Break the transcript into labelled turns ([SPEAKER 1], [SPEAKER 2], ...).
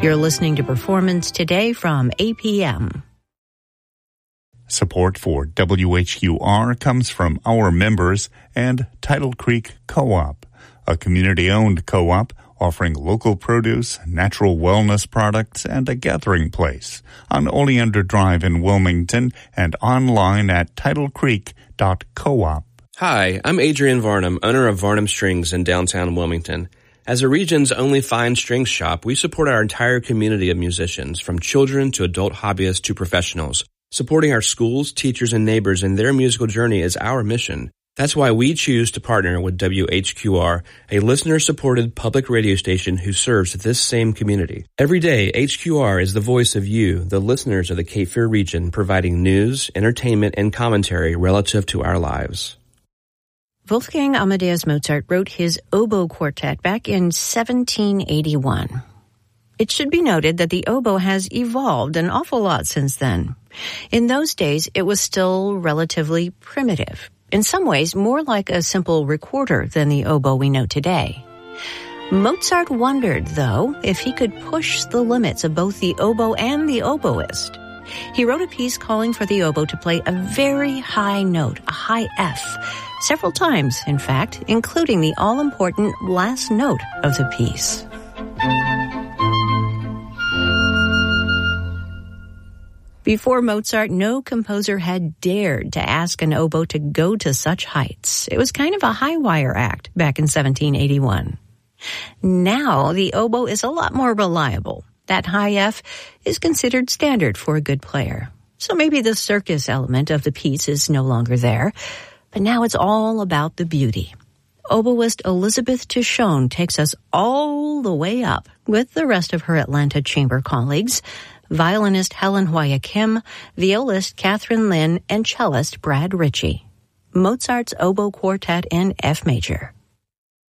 [SPEAKER 1] You're listening to Performance Today from APM.
[SPEAKER 2] Support for WHQR comes from our members and Tidal Creek Co-op, a community-owned co-op offering local produce, natural wellness products, and a gathering place on Oleander Drive in Wilmington and online at tidalcreek.coop.
[SPEAKER 3] Hi, I'm Adrian Varnum, owner of Varnum Strings in downtown Wilmington. As a region's only fine strings shop, we support our entire community of musicians, from children to adult hobbyists to professionals. Supporting our schools, teachers, and neighbors in their musical journey is our mission. That's why we choose to partner with WHQR, a listener-supported public radio station who serves this same community. Every day, HQR is the voice of you, the listeners of the Cape Fear region, providing news, entertainment, and commentary relative to our lives.
[SPEAKER 1] Wolfgang Amadeus Mozart wrote his oboe quartet back in 1781. It should be noted that the oboe has evolved an awful lot since then. In those days, it was still relatively primitive. In some ways, more like a simple recorder than the oboe we know today. Mozart wondered, though, if he could push the limits of both the oboe and the oboist. He wrote a piece calling for the oboe to play a very high note, a high F, several times, in fact, including the all-important last note of the piece. Before Mozart, no composer had dared to ask an oboe to go to such heights. It was kind of a high-wire act back in 1781. Now, the oboe is a lot more reliable. That high F is considered standard for a good player. So maybe the circus element of the piece is no longer there, but now it's all about the beauty. Oboist Elizabeth Tishon takes us all the way up with the rest of her Atlanta chamber colleagues, violinist Helen Hoya Kim, violist Catherine Lynn, and cellist Brad Ritchie. Mozart's Oboe Quartet in F major.